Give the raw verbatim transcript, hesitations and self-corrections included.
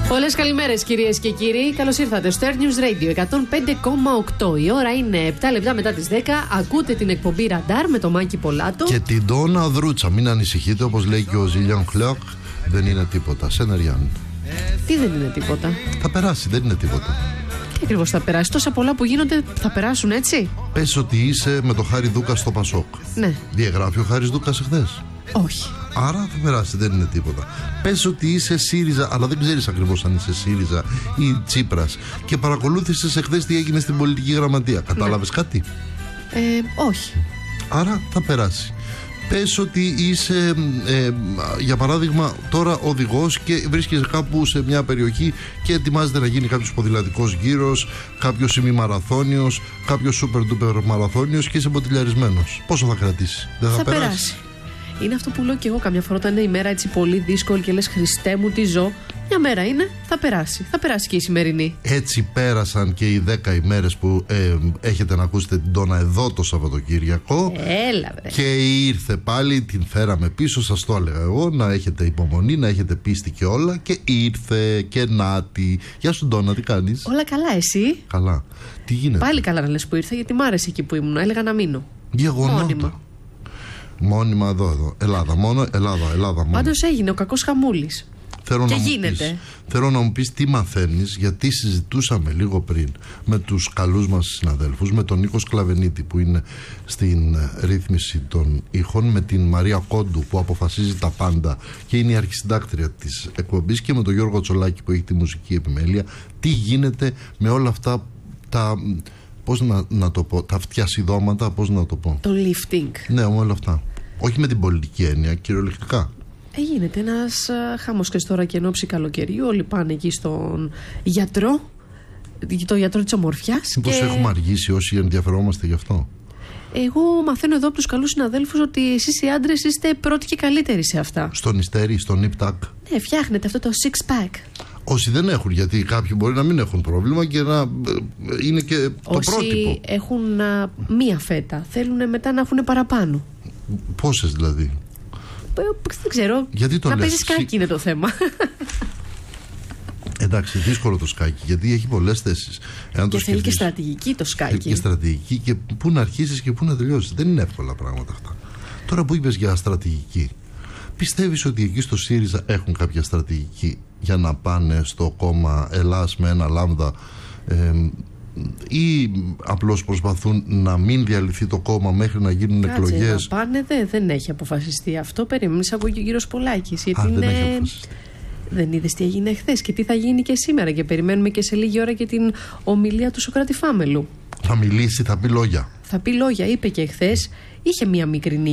Πολλές καλημέρες κυρίες και κύριοι. Καλώς ήρθατε στο Air News Radio εκατόν πέντε κόμμα οκτώ. Η ώρα είναι επτά λεπτά μετά τις δέκα. Ακούτε την εκπομπή Ραντάρ με το Μάκη Πολάτο και την Ντόνα Δρούτσα. Μην ανησυχείτε, όπως λέει και ο Ζήλιαν Κλοκ, δεν είναι τίποτα. Σενεριάν. Τι δεν είναι τίποτα? Θα περάσει, δεν είναι τίποτα. Τι ακριβώς θα περάσει? Τόσα πολλά που γίνονται θα περάσουν, έτσι. Πες ότι είσαι με το Χάρη Δούκα στο Πασόκ. Ναι. Διαγράφει ο Χάρης Δούκας εχθές? Όχι. Άρα θα περάσει, δεν είναι τίποτα. Πες ότι είσαι ΣΥΡΙΖΑ, αλλά δεν ξέρεις ακριβώς αν είσαι ΣΥΡΙΖΑ ή Τσίπρας, και παρακολούθησες εχθές τι έγινε στην πολιτική γραμματεία. Κατάλαβες ναι. κάτι? Ε, όχι. Άρα θα περάσει. Πες ότι είσαι, ε, για παράδειγμα, τώρα οδηγός και βρίσκεσαι κάπου σε μια περιοχή και ετοιμάζεται να γίνει κάποιος ποδηλατικός γύρος, κάποιος ημιμαραθώνιος, κάποιος σούπερ ντούπερ μαραθώνιος και είσαι μποτιλιαρισμένος. Πόσο θα κρατήσει? Δεν θα, θα περάσει. περάσει. Είναι αυτό που λέω και εγώ καμιά φορά, όταν είναι η μέρα έτσι πολύ δύσκολη και λες Χριστέ μου τι ζω. Μια μέρα είναι, θα περάσει. Θα περάσει και η σημερινή. Έτσι πέρασαν και οι δέκα ημέρες που ε, έχετε να ακούσετε την Ντόνα εδώ το Σαββατοκύριακο. Έλα βρε. Και ήρθε πάλι, την φέραμε πίσω, σας το έλεγα εγώ, να έχετε υπομονή, να έχετε πίστη και όλα. Και ήρθε και νάτι. Γεια σου Ντόνα, τι κάνεις? Όλα καλά, εσύ? Καλά. Τι γίνεται? Πάλι καλά να λες που ήρθα, γιατί μ' άρεσε εκεί που ήμουν. Έλεγα να μείνω. Γεγονότα. Μόνιμα. Μόνιμα εδώ, εδώ. Ελλάδα, μόνο Ελλάδα, Ελλάδα μόνο. Πάντως έγινε ο κακός χαμούλης. Θέλω και να γίνεται. Πεις, θέλω να μου πεις τι μαθαίνεις, γιατί συζητούσαμε λίγο πριν με τους καλούς μας συναδέλφους, με τον Νίκο Σκλαβενίτη που είναι στην ρύθμιση των ήχων, με την Μαρία Κόντου που αποφασίζει τα πάντα και είναι η αρχισυντάκτρια της εκπομπής, και με τον Γιώργο Τσολάκη που έχει τη μουσική επιμέλεια. Τι γίνεται με όλα αυτά τα, πώς να, να το πω, τα φτιασιδώματα, πώς να το πω. Το lifting. Ναι, με όλα αυτά. Όχι με την πολιτική έννοια, κυριολεκτικά. Ε, γίνεται ένας α, χάμος και τώρα και εν ώψη καλοκαιριού. Όλοι πάνε εκεί στον γιατρό, το γιατρό της ομορφιάς. Μήπως και... έχουμε αργήσει όσοι ενδιαφερόμαστε γι' αυτό? Εγώ μαθαίνω εδώ από τους καλούς συναδέλφους ότι εσείς οι άντρες είστε πρώτοι και καλύτεροι σε αυτά. Στον Ιστέρι, στον Νιπτάκ. Ναι, φτιάχνετε αυτό το six pack. Όσοι δεν έχουν, γιατί κάποιοι μπορεί να μην έχουν πρόβλημα και να είναι και το Όσοι πρότυπο. Όσοι έχουν α, μία φέτα, θέλουν μετά να έχουν παραπάνω. Πόσες δηλαδή? Δεν ξέρω. Γιατί το να λες? παίζει σκάκι είναι το θέμα. Εντάξει, δύσκολο το σκάκι, γιατί έχει πολλές θέσεις. Εάν και το θέλει και στρατηγική το σκάκι. Θέλει και στρατηγική, και πού να αρχίσεις και πού να τελειώσεις. Δεν είναι εύκολα πράγματα αυτά. Τώρα που είπες για στρατηγική, πιστεύεις ότι εκεί στο ΣΥΡΙΖΑ έχουν κάποια στρατηγική για να πάνε στο κόμμα Ελλάς με ένα λάμδα, ε, ή απλώς προσπαθούν να μην διαλυθεί το κόμμα μέχρι να γίνουν Κάτσε, εκλογές? Να πάνε, δε, δεν έχει αποφασιστεί αυτό. Περίμενε, ακούει και ο κύριος Πολάκης. Γιατί Α, είναι... δεν έχει αποφασιστεί. Δεν είδες τι έγινε χθες και τι θα γίνει και σήμερα, και περιμένουμε και σε λίγη ώρα και την ομιλία του Σωκράτη Φάμελου. Θα μιλήσει, θα πει λόγια. Θα πει λόγια, είπε και χθες. Είχε μία μικρή